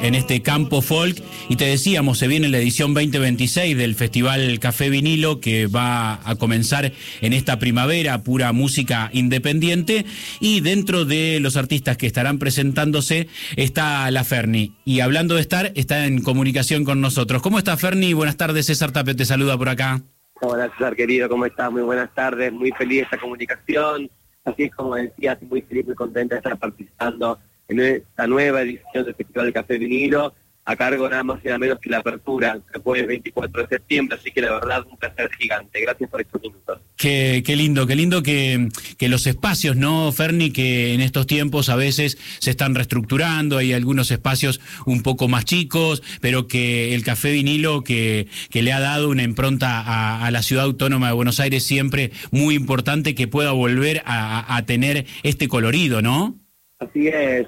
en este campo folk, y te decíamos, se viene la edición 2026 del Festival Café Vinilo, que va a comenzar en esta primavera, pura música independiente, y dentro de los artistas que estarán presentándose está la Ferni, y hablando de estar, está en comunicación con nosotros. ¿Cómo está, Ferni? Buenas tardes, César Tapia te saluda por acá. Hola, César, querido, ¿cómo estás? Muy buenas tardes, muy feliz de esta comunicación, así es como decías, muy feliz, muy contenta de estar participando en esta nueva edición del Festival de Café Vinilo, a cargo nada más y nada menos que la apertura, que fue el 24 de septiembre, así que la verdad un placer gigante. Gracias por estos minutos. Qué lindo que los espacios, ¿no, Ferni? Que en estos tiempos a veces se están reestructurando, hay algunos espacios un poco más chicos, pero que el Café Vinilo que le ha dado una impronta a la ciudad autónoma de Buenos Aires siempre muy importante, que pueda volver a tener este colorido, ¿no? Así es.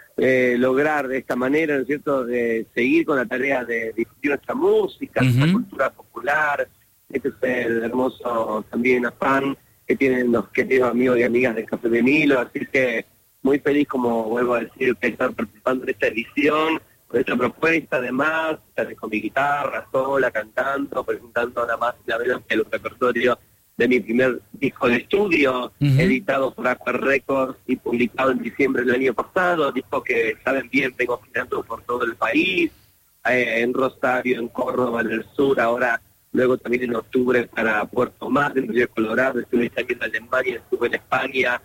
Lograr de esta manera, ¿no es cierto?, de seguir con la tarea de difundir nuestra música, nuestra cultura popular. Este es el hermoso también afán que tienen los queridos amigos y amigas del Café Vinilo, así que muy feliz, como vuelvo a decir, que estar participando en esta edición, con esta propuesta, además, con mi guitarra sola, cantando, presentando nada más y nada menos que el repertorio de mi primer disco de estudio, editado por Aqua Records y publicado en diciembre del año pasado, disco que, saben bien, vengo girando por todo el país, en Rosario, en Córdoba, en el sur, ahora, luego también en octubre para Puerto Madryn, en Río Colorado, estuve también en Alemania, estuve en España,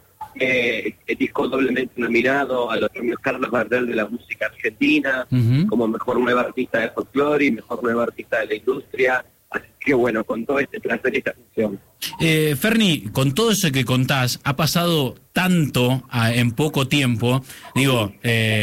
el disco doblemente nominado a los premios Carlos Gardel de la música argentina, como mejor nueva artista de folclore y mejor nueva artista de la industria. Así que bueno, con todo este placer y esta función. Ferni, con todo eso que contás, ha pasado tanto en poco tiempo, digo,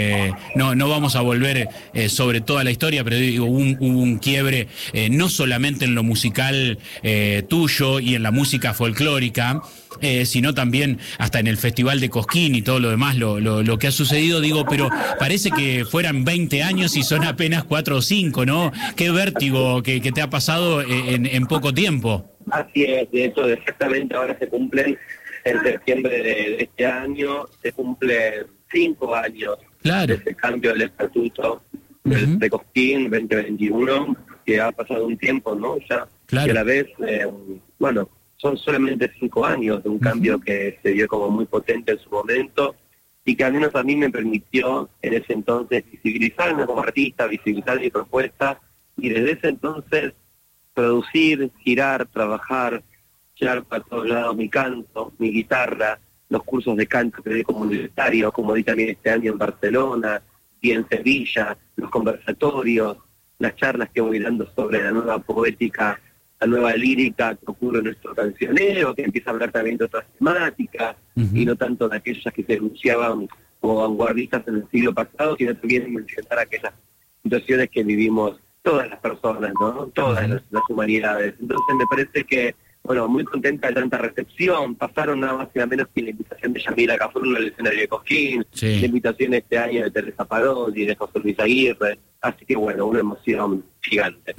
no vamos a volver sobre toda la historia, pero digo, hubo un quiebre no solamente en lo musical tuyo y en la música folclórica, sino también hasta en el Festival de Cosquín y todo lo demás, lo que ha sucedido, digo, pero parece que fueran 20 años y son apenas 4 o 5, ¿no? Qué vértigo que te ha pasado en poco tiempo. Así es, de hecho, exactamente ahora se cumplen, en septiembre de este año, se cumplen 5 años de ese cambio del estatuto de Cosquín 2021, que ha pasado un tiempo, ¿no? Ya, que a la vez, bueno, son solamente 5 años de un cambio que se dio como muy potente en su momento y que al menos a mí me permitió en ese entonces visibilizarme como artista, visibilizar mi propuesta y desde ese entonces producir, girar, trabajar, llevar para todos lados mi canto, mi guitarra, los cursos de canto que di comunitario, como di también este año en Barcelona y en Sevilla, los conversatorios, las charlas que voy dando sobre la nueva poética, la nueva lírica que ocurre en nuestro cancionero, que empieza a hablar también de otras temáticas, y no tanto de aquellas que se denunciaban como vanguardistas en el siglo pasado, sino también mencionar aquellas situaciones que vivimos todas las personas, ¿no? Todas las humanidades. Entonces me parece que, bueno, muy contenta de tanta recepción. Pasaron nada más y nada menos que la invitación de Yamila Cafrune al escenario de Cosquín, la invitación este año de Teresa Parodi, de José Luis Aguirre. Así que bueno, una emoción gigante.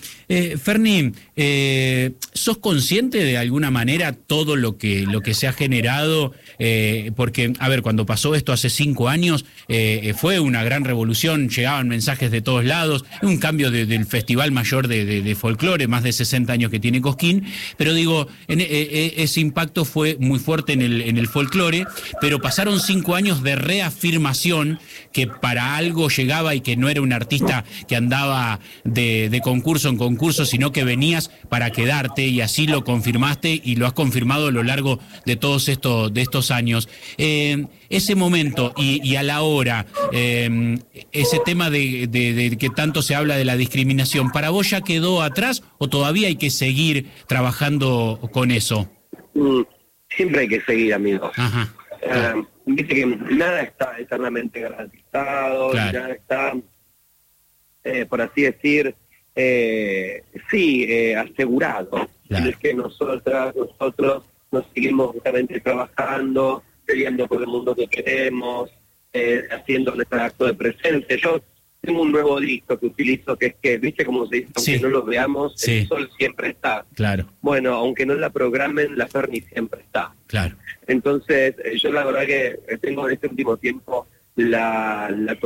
Ferni, ¿sos consciente de alguna manera todo lo que se ha generado? Porque, a ver, cuando pasó esto hace 5 años, fue una gran revolución, llegaban mensajes de todos lados, un cambio del Festival Mayor de Folclore, más de 60 años que tiene Cosquín, pero digo, ese impacto fue muy fuerte en el folclore, pero pasaron 5 años de reafirmación que para algo llegaba y que no era un artista que andaba de concurso en concurso, sino que venías para quedarte y así lo confirmaste y lo has confirmado a lo largo de todos estos años. Ese momento y a la hora, ese tema de que tanto se habla de la discriminación, ¿para vos ya quedó atrás o todavía hay que seguir trabajando con eso? Siempre hay que seguir, amigo. Ajá. Viste que nada está eternamente garantizado, nada está, por así decir, asegurado. Es que nosotros nos seguimos justamente trabajando, peleando por el mundo que queremos, haciendo nuestro acto de presencia. Yo tengo un nuevo disco que utilizo, que es que, viste cómo se dice, aunque no lo veamos, el sol siempre está. Claro. Bueno, aunque no la programen, la Ferni siempre está. Claro. Entonces, yo la verdad que tengo en este último tiempo la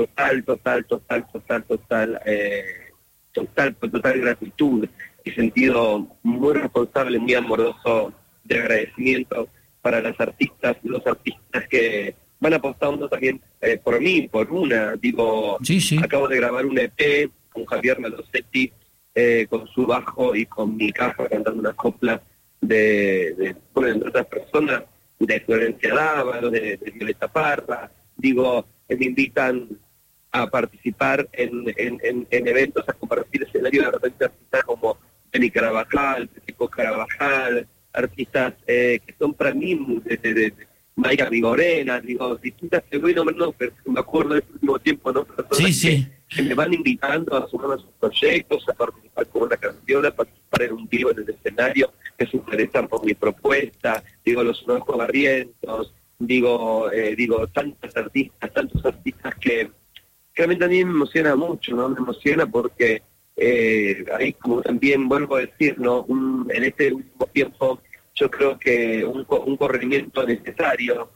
total gratitud y sentido muy responsable, muy amoroso de agradecimiento para los artistas que van apostando también por mí, por una. Digo, sí. Acabo de grabar un EP con Javier Malosetti, con su bajo y con mi caja cantando una copla de otras personas, de Florencia Dávalo, de Violeta Parra. Digo, me invitan a participar en eventos, a compartir escenario de repente artistas como Benny Carabajal, Chico Carabajal, artistas que son para mí de Maica Vigorena, digo, distintas que voy nombrando, pero me acuerdo del último tiempo, ¿no? Personas que me van invitando a sumar a sus proyectos, a participar con una canción, a participar en un vivo en el escenario, que se interesan por mi propuesta, digo, los nuevos barrientos, digo, tantos artistas que realmente a mí me emociona mucho, ¿no? Me emociona porque ahí, como también vuelvo a decir, ¿no? En este último tiempo yo creo que un corrimiento necesario,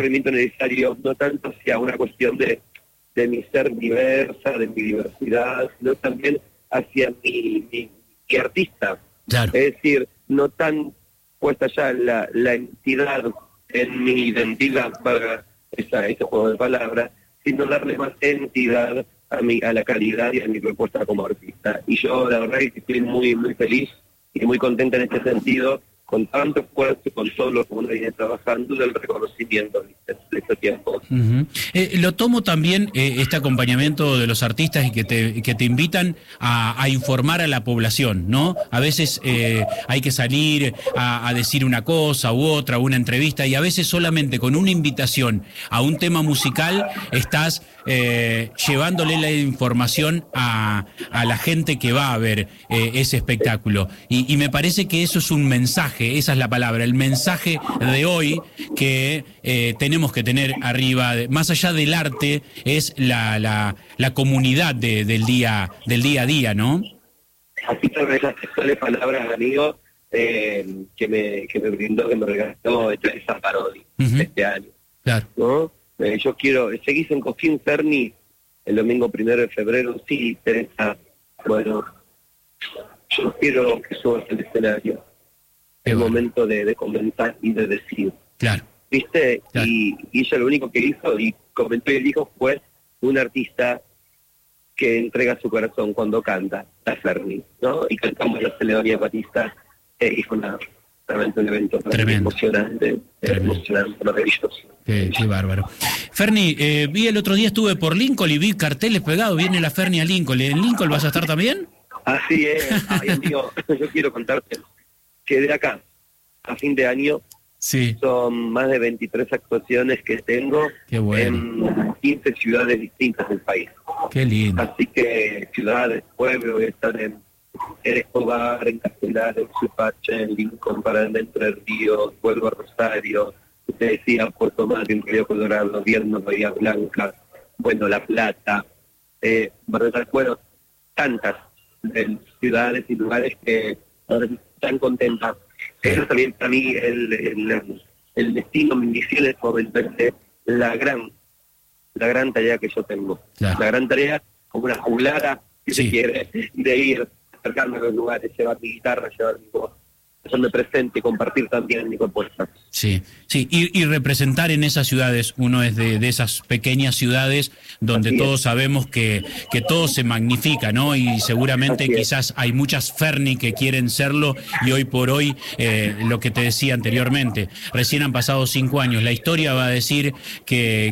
no tanto hacia una cuestión de mi ser diversa, de mi diversidad, sino también hacia mi artista. Claro. Es decir, no tan puesta ya la entidad en mi identidad, valga ese juego de palabras, sino darle más entidad a la calidad y a mi propuesta como artista. Y yo la verdad es que estoy muy, muy feliz y muy contenta en este sentido, con tanto esfuerzo, con todo lo que uno viene trabajando, del reconocimiento de este tiempo. Lo tomo también, este acompañamiento de los artistas y que te invitan a informar a la población, ¿no? A veces hay que salir a decir una cosa u otra, una entrevista, y a veces solamente con una invitación a un tema musical estás llevándole la información a la gente que va a ver ese espectáculo. Y me parece que eso es un mensaje, esa es la palabra, el mensaje de hoy que tenemos que tener arriba, más allá del arte, es la comunidad del día a día, ¿no? Así que esas textuales palabras, amigo, que me brindó, que me regaló esa parodia este año. Claro. ¿No? Yo quiero, seguís en Cosquín, Ferni, el domingo 1 de febrero, sí, Teresa, bueno, yo quiero que subas al escenario. El momento de comentar y de decir. Claro. ¿Viste? Claro. Y ella lo único que hizo, y comentó y dijo, fue un artista que entrega su corazón cuando canta, la Ferni, ¿no? Y cantamos la Celedonia Batista, y fue realmente un evento emocionante, maravilloso. Qué bárbaro. Ferni, vi el otro día, estuve por Lincoln y vi carteles pegados, viene la Ferni a Lincoln. ¿En Lincoln vas a estar también? Así es, ay, amigo, yo quiero contarte que de acá a fin de año son más de 23 actuaciones que tengo en 15 ciudades distintas del país. Qué lindo. Así que ciudades, pueblos, voy a estar en Escobar, en Castelar, en Suipacha, en Lincoln, Paraná, Entre Ríos, vuelvo a Rosario, usted decía Puerto Madryn, Río Colorado, Viernes, Bahía Blanca, bueno, La Plata, bueno, tantas ciudades y lugares que están contentas. Eso también para mí el destino, mi misión es convencerse la gran tarea que yo tengo. Claro. La gran tarea, como una jubilada, si se quiere, de ir, acercarme a los lugares, llevar mi guitarra, llevar mi voz, hacerme presente y compartir también mi propuesta. Sí, y representar en esas ciudades, uno es de esas pequeñas ciudades donde todos sabemos que todo se magnifica, ¿no? Y seguramente quizás hay muchas Ferni que quieren serlo, y hoy por hoy, lo que te decía anteriormente, recién han pasado 5 años, la historia va a decir que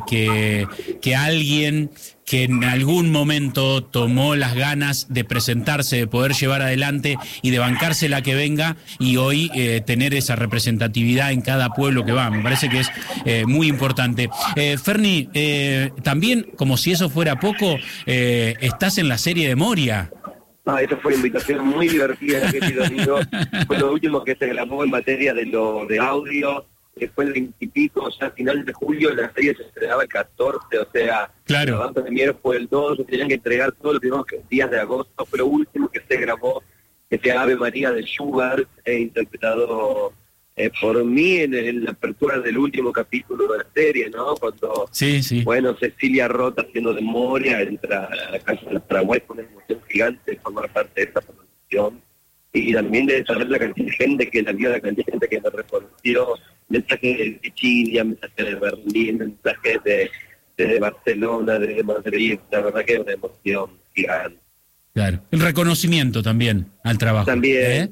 alguien que en algún momento tomó las ganas de presentarse, de poder llevar adelante y de bancarse la que venga, y hoy tener esa representatividad en cada pueblo que va. Me parece que es muy importante. Ferni, también, como si eso fuera poco, estás en la serie de Moria. Esa fue una invitación muy divertida, querido amigo. Fue lo último que se grabó en materia de audio. Después el 20 y pico, ya a final de julio, la serie se estrenaba el 14, o sea, claro. La premier fue el 2, se tenían que entregar todos los primeros días de agosto, fue lo último que se grabó, Ave María de Schubert, interpretado por mí en la apertura del último capítulo de la serie, ¿no? Cuando, bueno, Cecilia Rota haciendo de Moria entra a la casa de los Paraguay con una emoción gigante de formar parte de esta producción, y también de saber la cantidad de gente que la vio, la cantidad de gente que me reconoció, mensajes de Chile, mensajes de Berlín, mensajes de Barcelona, de Madrid, la verdad que es una emoción gigante. Claro, el reconocimiento también al trabajo. También,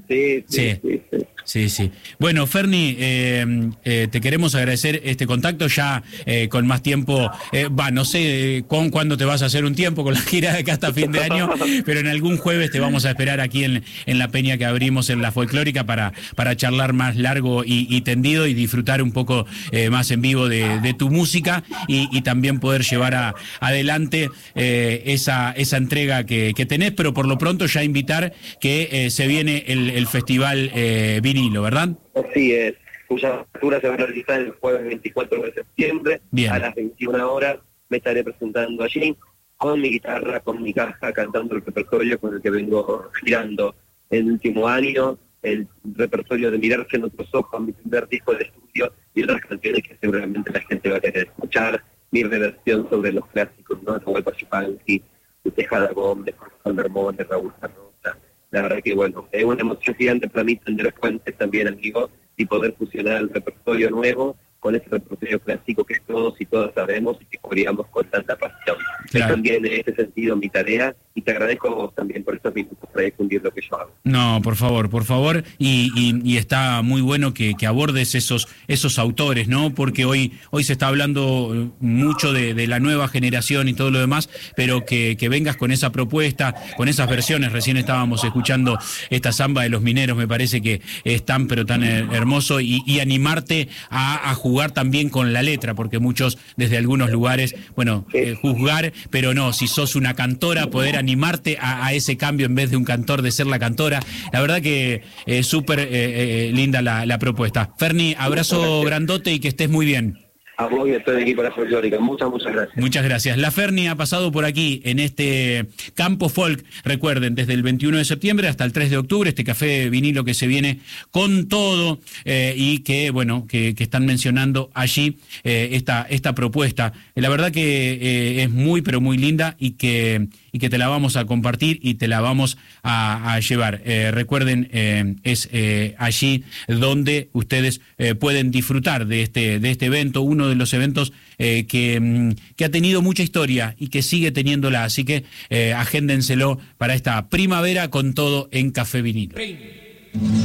Sí. Bueno, Ferni, te queremos agradecer este contacto ya con más tiempo. No sé cuándo te vas a hacer un tiempo con la gira de acá hasta fin de año, pero en algún jueves te vamos a esperar aquí en la peña que abrimos en la Folclórica para charlar más largo y tendido y disfrutar un poco más en vivo de tu música y también poder llevar adelante esa entrega que tenés, pero por lo pronto ya invitar que se viene el festival vinilo, ¿verdad? Así es, cuya apertura se va a realizar el jueves 24 de septiembre. Bien. A las 21 horas me estaré presentando allí con mi guitarra, con mi caja, cantando el repertorio con el que vengo girando el último año, el repertorio de Mirarse en otros ojos, mi primer disco de estudio y otras canciones que seguramente la gente va a querer escuchar, mi reversión sobre los clásicos, ¿no? Como el Pachupanqui, Tejada Gómez, Juan Bermón, Raúl Carroza. La verdad que, bueno, es una emoción gigante para mí tener Fuentes también, amigos, y poder fusionar el repertorio nuevo con ese repertorio clásico que todos y todas sabemos y que coreamos con tanta pasión. Claro. Es también en ese sentido mi tarea, y te agradezco a vos también por estos minutos para difundir lo que yo hago. No, por favor, y está muy bueno que abordes esos autores, ¿no? Porque hoy se está hablando mucho de la nueva generación y todo lo demás, pero que vengas con esa propuesta, con esas versiones. Recién estábamos escuchando esta samba de los mineros, me parece que es tan hermoso, y animarte a jugar también con la letra, porque muchos desde algunos lugares, juzgar, pero no, si sos una cantora, poder animarte a ese cambio en vez de un cantor de ser la cantora. La verdad que súper linda la propuesta. Ferni, abrazo grandote y que estés muy bien. A vos y a todo el equipo de la Folclórica. Muchas gracias. Muchas gracias. La Ferni ha pasado por aquí en este Campo Folk. Recuerden, desde el 21 de septiembre hasta el 3 de octubre, este café vinilo que se viene con todo y que están mencionando allí esta propuesta. La verdad que es muy, pero muy linda y que te la vamos a compartir y te la vamos a llevar. Recuerden, es allí donde ustedes pueden disfrutar de este evento, uno de los eventos que ha tenido mucha historia y que sigue teniéndola, así que agéndenselo para esta primavera con todo en Café Vinilo.